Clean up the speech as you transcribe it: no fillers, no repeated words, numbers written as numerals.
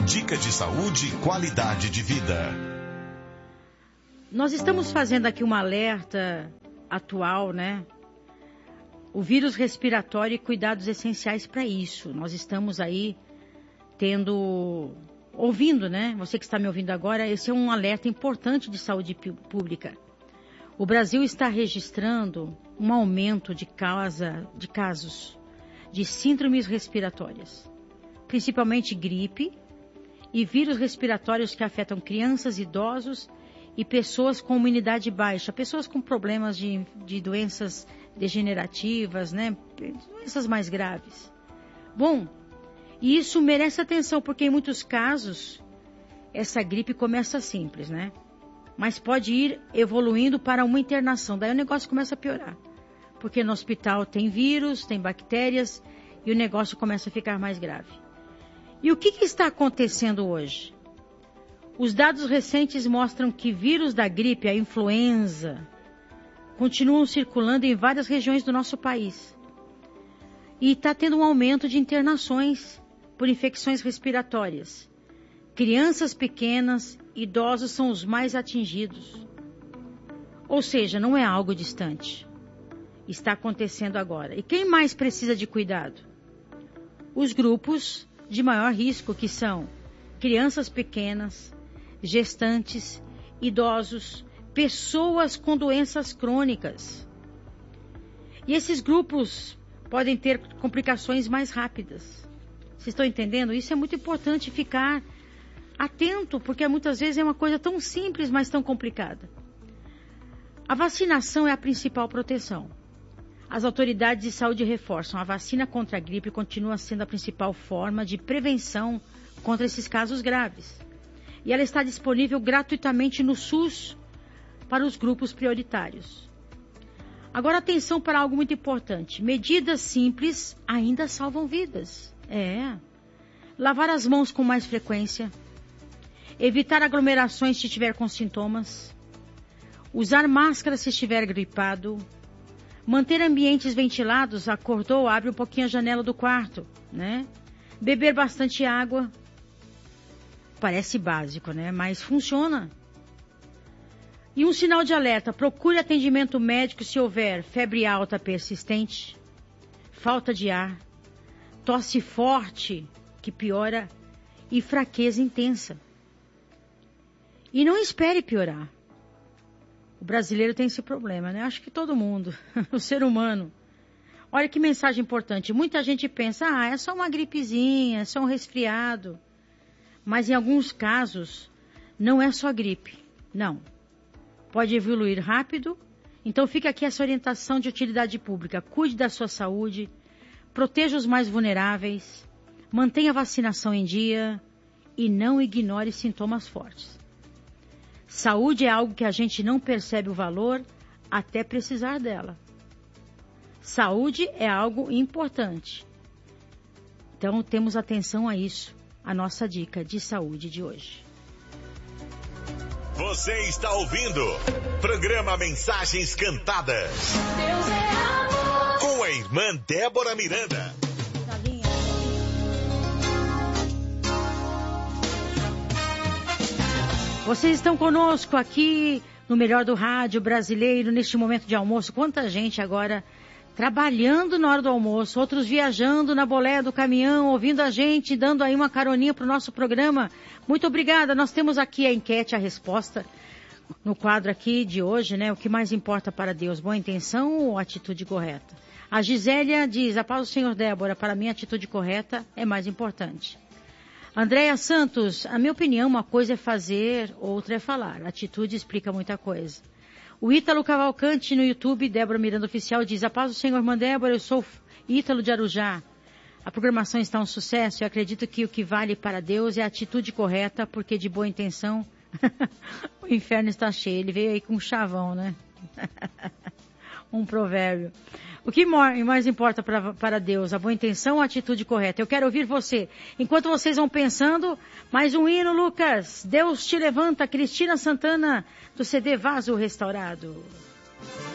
Dica de saúde e qualidade de vida. Nós estamos fazendo aqui um alerta atual, né? O vírus respiratório e cuidados essenciais para isso. Nós estamos aí ouvindo, né? Você que está me ouvindo agora, esse é um alerta importante de saúde pública. O Brasil está registrando um aumento de casos de síndromes respiratórias, principalmente gripe e vírus respiratórios que afetam crianças, idosos e pessoas com imunidade baixa, pessoas com problemas de doenças degenerativas, né? Doenças mais graves. Bom, e isso merece atenção, porque em muitos casos essa gripe começa simples, né? Mas pode ir evoluindo para uma internação. Daí o negócio começa a piorar. Porque no hospital tem vírus, tem bactérias e o negócio começa a ficar mais grave. E o que está acontecendo hoje? Os dados recentes mostram que vírus da gripe, a influenza, continuam circulando em várias regiões do nosso país. E está tendo um aumento de internações por infecções respiratórias. Crianças pequenas, idosos são os mais atingidos. Ou seja, não é algo distante. Está acontecendo agora. E quem mais precisa de cuidado? Os grupos de maior risco, que são crianças pequenas, gestantes, idosos, pessoas com doenças crônicas. E esses grupos podem ter complicações mais rápidas. Vocês estão entendendo? Isso é muito importante ficar atento, porque muitas vezes é uma coisa tão simples, mas tão complicada. A vacinação é a principal proteção. As autoridades de saúde reforçam: a vacina contra a gripe continua sendo a principal forma de prevenção contra esses casos graves. E ela está disponível gratuitamente no SUS para os grupos prioritários. Agora, atenção para algo muito importante. Medidas simples ainda salvam vidas. Lavar as mãos com mais frequência. Evitar aglomerações se estiver com sintomas. Usar máscara se estiver gripado. Manter ambientes ventilados. Acordou, abre um pouquinho a janela do quarto, né? Beber bastante água. Parece básico, né? Mas funciona. E um sinal de alerta: procure atendimento médico se houver febre alta persistente, falta de ar, tosse forte, que piora, e fraqueza intensa. E não espere piorar. O brasileiro tem esse problema, né? Acho que todo mundo, o ser humano. Olha que mensagem importante. Muita gente pensa: é só uma gripezinha, é só um resfriado. Mas em alguns casos, não é só gripe. Não. Pode evoluir rápido. Então fica aqui essa orientação de utilidade pública. Cuide da sua saúde. Proteja os mais vulneráveis. Mantenha a vacinação em dia. E não ignore sintomas fortes. Saúde é algo que a gente não percebe o valor até precisar dela. Saúde é algo importante. Então temos atenção a isso. A nossa dica de saúde de hoje. Você está ouvindo programa Mensagens Cantadas. Deus é amor. Com a irmã Débora Miranda. Vocês estão conosco aqui no Melhor do Rádio Brasileiro, neste momento de almoço. Quanta gente agora trabalhando na hora do almoço, outros viajando na boleia do caminhão, ouvindo a gente, dando aí uma caroninha para o nosso programa. Muito obrigada. Nós temos aqui a enquete, a resposta no quadro aqui de hoje, né? O que mais importa para Deus, boa intenção ou atitude correta? A Gisélia diz: a paz do Senhor, Débora, para mim a atitude correta é mais importante. Andréia Santos: a minha opinião, uma coisa é fazer, outra é falar. A atitude explica muita coisa. O Ítalo Cavalcante no YouTube, Débora Miranda Oficial, diz: a paz do Senhor, irmã Débora, eu sou Ítalo de Arujá. A programação está um sucesso e acredito que o que vale para Deus é a atitude correta, porque de boa intenção o inferno está cheio. Ele veio aí com um chavão, né? Um provérbio. O que mais importa para Deus? A boa intenção ou a atitude correta? Eu quero ouvir você. Enquanto vocês vão pensando, mais um hino, Lucas. Deus te levanta, Cristina Santana, do CD Vaso Restaurado.